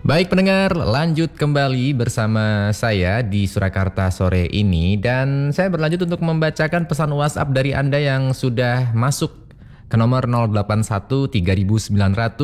Baik pendengar, lanjut kembali bersama saya di Surakarta sore ini dan saya berlanjut untuk membacakan pesan WhatsApp dari Anda yang sudah masuk ke nomor 081 3900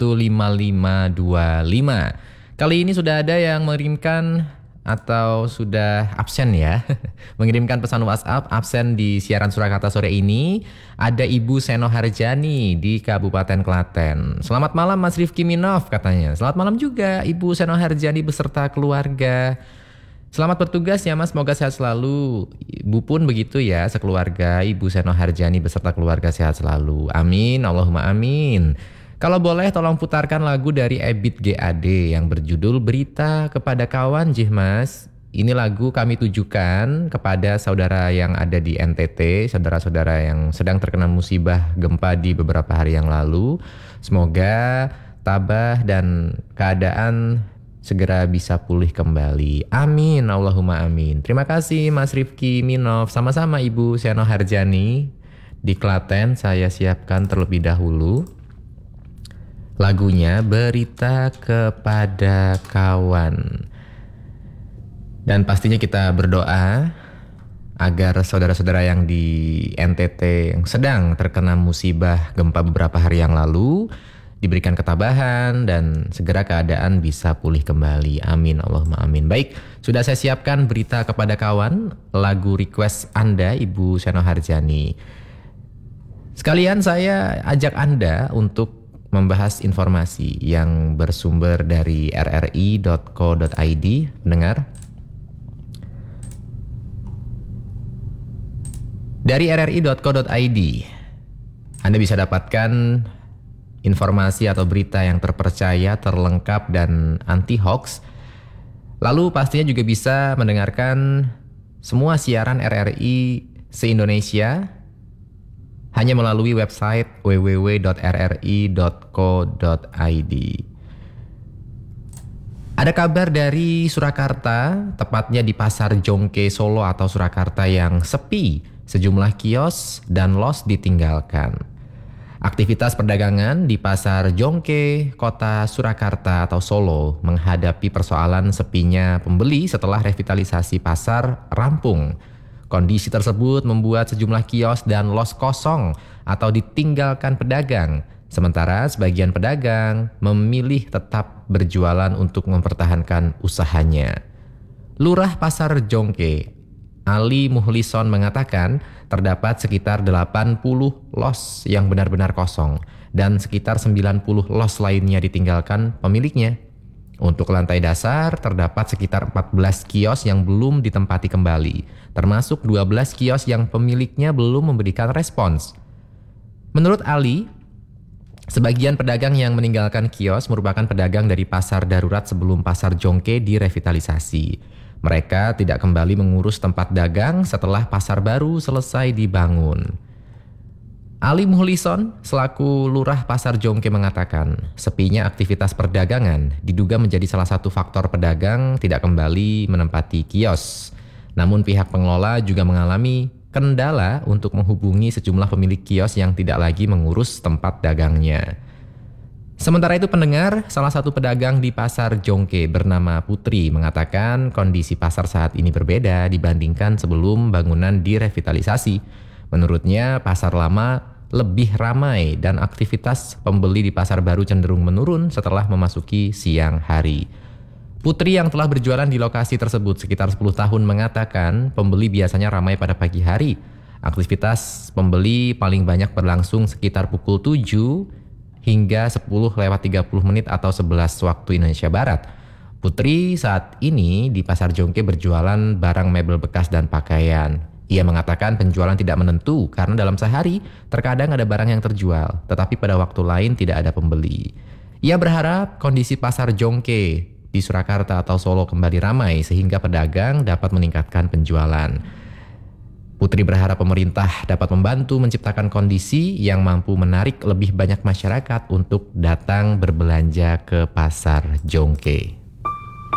15525. Kali ini sudah ada yang mengirimkan atau sudah absen ya mengirimkan pesan WhatsApp absen di siaran Surakarta sore ini. Ada Ibu Seno Harjani di Kabupaten Klaten. Selamat malam Mas Rifki Minov katanya. Selamat malam juga Ibu Seno Harjani beserta keluarga. Selamat bertugas ya Mas, semoga sehat selalu. Ibu pun begitu ya, sekeluarga Ibu Seno Harjani beserta keluarga sehat selalu. Amin, Allahumma amin. Kalau boleh tolong putarkan lagu dari Ebit GAD yang berjudul Berita Kepada Kawan Jih Mas. Ini lagu kami tujukan kepada saudara yang ada di NTT, saudara-saudara yang sedang terkena musibah gempa di beberapa hari yang lalu. Semoga tabah dan keadaan segera bisa pulih kembali. Amin, Allahumma amin. Terima kasih Mas Rifki Minov, sama-sama Ibu Seno Harjani di Klaten. Saya siapkan terlebih dahulu lagunya Berita Kepada Kawan. Dan pastinya kita berdoa agar saudara-saudara yang di NTT yang sedang terkena musibah gempa beberapa hari yang lalu diberikan ketabahan dan segera keadaan bisa pulih kembali. Amin, Allahumma amin. Baik, sudah saya siapkan Berita Kepada Kawan, lagu request Anda Ibu Seno Harjani. Sekalian saya ajak Anda untuk membahas informasi yang bersumber dari rri.co.id. Mendengar? Dari rri.co.id Anda bisa dapatkan informasi atau berita yang terpercaya, terlengkap, dan anti-hoax. Lalu pastinya juga bisa mendengarkan semua siaran RRI se-Indonesia hanya melalui website www.rri.co.id. Ada kabar dari Surakarta, tepatnya di Pasar Jongke Solo atau Surakarta yang sepi. Sejumlah kios dan los ditinggalkan. Aktivitas perdagangan di Pasar Jongke, Kota Surakarta atau Solo menghadapi persoalan sepinya pembeli setelah revitalisasi pasar rampung. Kondisi tersebut membuat sejumlah kios dan los kosong atau ditinggalkan pedagang. Sementara sebagian pedagang memilih tetap berjualan untuk mempertahankan usahanya. Lurah Pasar Jongke, Ali Muhlison mengatakan terdapat sekitar 80 los yang benar-benar kosong dan sekitar 90 los lainnya ditinggalkan pemiliknya. Untuk lantai dasar terdapat sekitar 14 kios yang belum ditempati kembali, termasuk 12 kios yang pemiliknya belum memberikan respons. Menurut Ali, sebagian pedagang yang meninggalkan kios merupakan pedagang dari pasar darurat sebelum Pasar Jongke direvitalisasi. Mereka tidak kembali mengurus tempat dagang setelah pasar baru selesai dibangun. Ali Muhlison selaku Lurah Pasar Jongke mengatakan, sepinya aktivitas perdagangan diduga menjadi salah satu faktor pedagang tidak kembali menempati kios. Namun pihak pengelola juga mengalami kendala untuk menghubungi sejumlah pemilik kios yang tidak lagi mengurus tempat dagangnya. Sementara itu pendengar, salah satu pedagang di Pasar Jongke bernama Putri mengatakan kondisi pasar saat ini berbeda dibandingkan sebelum bangunan direvitalisasi. Menurutnya pasar lama lebih ramai dan aktivitas pembeli di pasar baru cenderung menurun setelah memasuki siang hari. Putri yang telah berjualan di lokasi tersebut sekitar 10 tahun mengatakan pembeli biasanya ramai pada pagi hari. Aktivitas pembeli paling banyak berlangsung sekitar pukul 7 hingga 10:30 atau 11 waktu Indonesia Barat. Putri saat ini di Pasar Jongke berjualan barang mebel bekas dan pakaian. Ia mengatakan penjualan tidak menentu karena dalam sehari terkadang ada barang yang terjual, tetapi pada waktu lain tidak ada pembeli. Ia berharap kondisi Pasar Jongke di Surakarta atau Solo kembali ramai sehingga pedagang dapat meningkatkan penjualan. Putri berharap pemerintah dapat membantu menciptakan kondisi yang mampu menarik lebih banyak masyarakat untuk datang berbelanja ke Pasar Jongke.